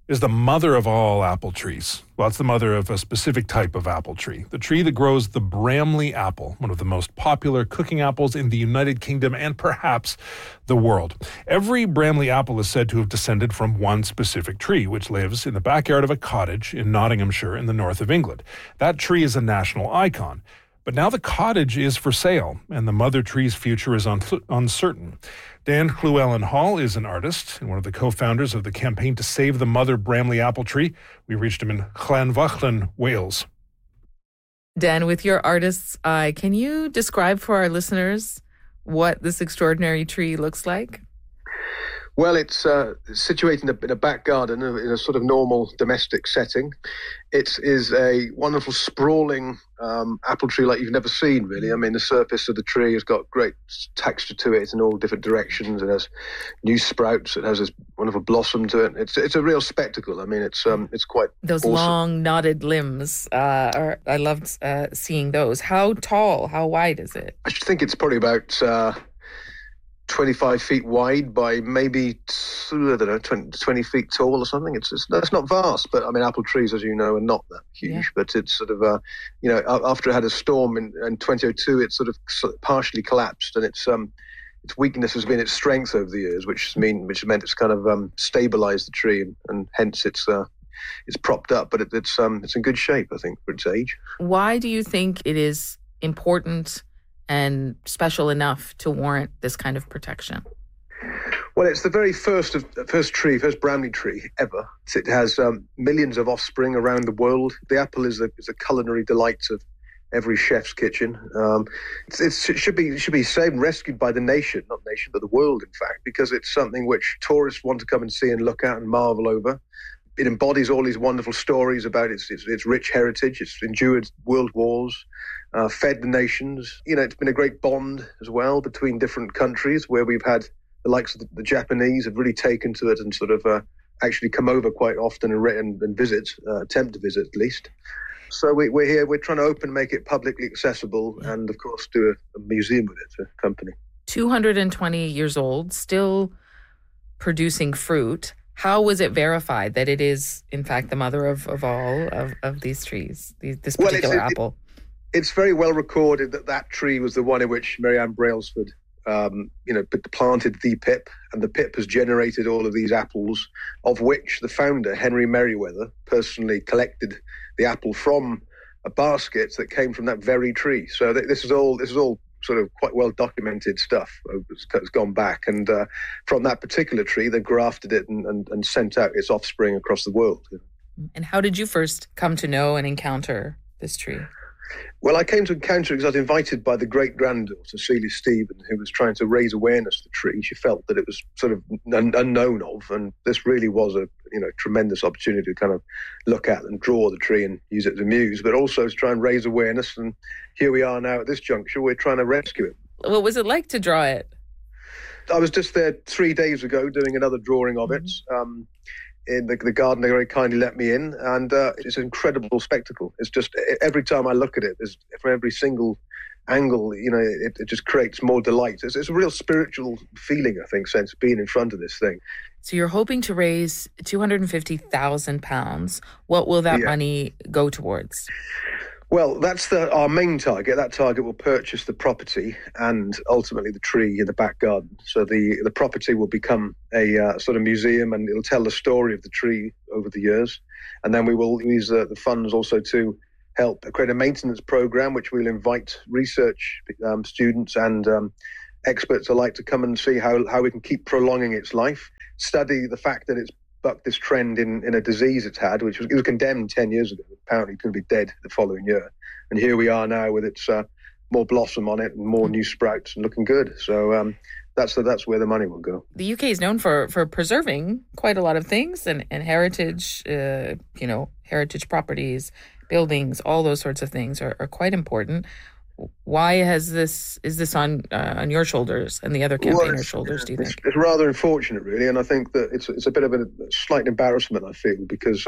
is the mother of all apple trees. Well, it's the mother of a specific type of apple tree, the tree that grows the Bramley apple, one of the most popular cooking apples in the United Kingdom and perhaps the world. Every Bramley apple is said to have descended from one specific tree, which lives in the backyard of a cottage in Nottinghamshire in the north of England. That tree is a national icon. But now the cottage is for sale, and the mother tree's future is uncertain. Dan Llewellyn-Hall is an artist and one of the co-founders of the campaign to save the mother Bramley apple tree. We reached him in Llanfachlin, Wales. Dan, with your artist's eye, can you describe for our listeners what this extraordinary tree looks like? Well, it's situated in a back garden in a sort of normal domestic setting. It is a wonderful sprawling apple tree like you've never seen, really. I mean, the surface of the tree has got great texture to it in all different directions. It has new sprouts. It has this wonderful blossom to it. It's a real spectacle. I mean, it's quite those awesome. Long knotted limbs. I loved seeing those. How tall? How wide is it? I think it's probably about 25 feet wide by maybe, 20 feet tall or something. That's not vast, but I mean, apple trees, as you know, are not that huge. Yeah. But it's sort of, after it had a storm in 2002, it sort of partially collapsed, and its weakness has been its strength over the years, which meant it's kind of stabilized the tree, and hence it's propped up. But it's in good shape, I think, for its age. Why do you think it is important and special enough to warrant this kind of protection? Well, it's the very first Bramley tree ever. It has millions of offspring around the world. The apple is a culinary delight of every chef's kitchen. It should be saved and rescued by the the world, in fact, because it's something which tourists want to come and see and look at and marvel over. It embodies all these wonderful stories about its rich heritage. It's endured world wars, fed the nations. It's been a great bond as well between different countries, where we've had the likes of the Japanese have really taken to it and sort of actually come over quite often and visit, attempt to visit at least. So we're here. We're trying to make it publicly accessible, and of course do a museum with it, a company. 220 years old, still producing fruit. How was it verified that it is, in fact, the mother of all of these trees, this particular apple? It's very well recorded that tree was the one in which Mary Ann Brailsford, planted the pip, and the pip has generated all of these apples, of which the founder, Henry Merriweather, personally collected the apple from a basket that came from that very tree. So this is all sort of quite well documented stuff. It's gone back, and from that particular tree, they grafted it and sent out its offspring across the world. And how did you first come to know and encounter this tree? Well, I came to encounter it because I was invited by the great-granddaughter, Celia Stephen, who was trying to raise awareness of the tree. She felt that it was sort of unknown of, and this really was a tremendous opportunity to kind of look at and draw the tree and use it as a muse, but also to try and raise awareness. And here we are now at this juncture. We're trying to rescue it. What was it like to draw it? I was just there 3 days ago doing another drawing of it. In the garden, they very kindly let me in, and it's an incredible spectacle. It's just, every time I look at it, from every single angle, it just creates more delight. It's a real spiritual feeling, I think, since being in front of this thing. So you're hoping to raise £250,000. What will that money go towards? Well, that's our main target. That target will purchase the property and ultimately the tree in the back garden. So the property will become a sort of museum, and it'll tell the story of the tree over the years. And then we will use the funds also to help create a maintenance program, which we'll invite research students and experts alike to come and see how we can keep prolonging its life, study the fact that it's bucked this trend in a disease it's had, which was condemned 10 years ago. Apparently, it could be dead the following year. And here we are now with its more blossom on it and more new sprouts and looking good. So that's where the money will go. The UK is known for preserving quite a lot of things and heritage, heritage properties, buildings, all those sorts of things are quite important. Why is this on your shoulders and the other campaigners' shoulders, do you think? It's rather unfortunate, really, and I think that it's a bit of a slight embarrassment, I feel, because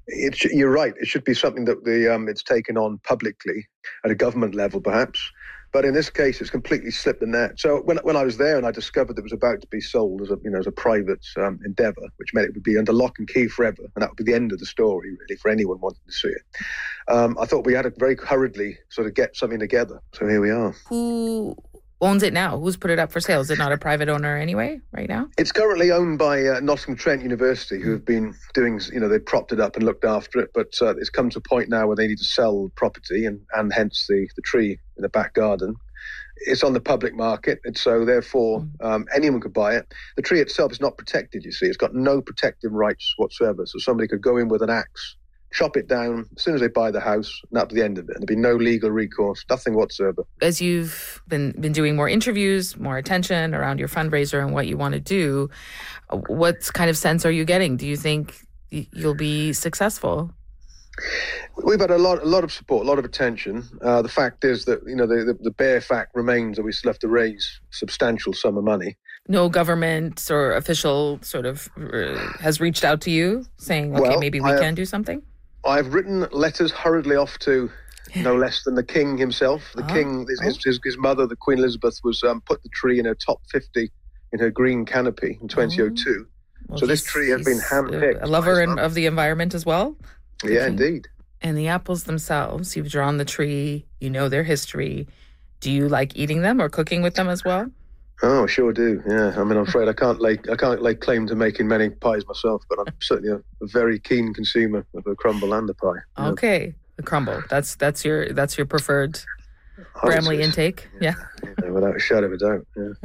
you're right. It should be something that it's taken on publicly at a government level, perhaps, But in this case, it's completely slipped the net. So when I was there and I discovered it was about to be sold as a private endeavour, which meant it would be under lock and key forever, and that would be the end of the story, really, for anyone wanting to see it. I thought we had to very hurriedly sort of get something together. So here we are. Who owns it now? Who's put it up for sale? Is it not a private owner anyway, right now? It's currently owned by Nottingham-Trent University, who have been doing, they propped it up and looked after it. But it's come to a point now where they need to sell the property and hence the tree in the back garden. It's on the public market, and so therefore anyone could buy it. The tree itself is not protected, you see. It's got no protective rights whatsoever. So somebody could go in with an axe, chop it down as soon as they buy the house, and that's the end of it. And there'd be no legal recourse, nothing whatsoever. As you've been doing more interviews, more attention around your fundraiser and what you want to do, what kind of sense are you getting? Do you think you'll be successful? We've had a lot of support, a lot of attention. The fact is that, the bare fact remains that we still have to raise a substantial sum of money. No government or official sort of has reached out to you saying, okay, maybe we can do something? I've written letters hurriedly off to no less than the King himself. The King, his mother, the Queen Elizabeth, was put the tree in her top 50 in her green canopy in 2002. Well, so this tree has been handpicked. A lover of the environment as well? Yeah, indeed. And the apples themselves, you've drawn the tree, you know their history. Do you like eating them or cooking with them as well? Oh, sure do. Yeah, I mean, I'm afraid I can't lay claim to making many pies myself, but I'm certainly a very keen consumer of a crumble and a pie. Okay, the crumble. That's your preferred Bramley intake. Yeah, without a shadow of a doubt.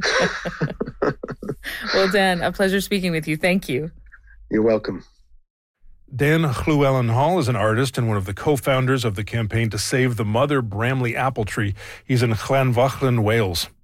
Yeah. Well, Dan, a pleasure speaking with you. Thank you. You're welcome. Dan Llewellyn-Hall is an artist and one of the co-founders of the campaign to save the mother Bramley apple tree. He's in Llanfachlin, Wales.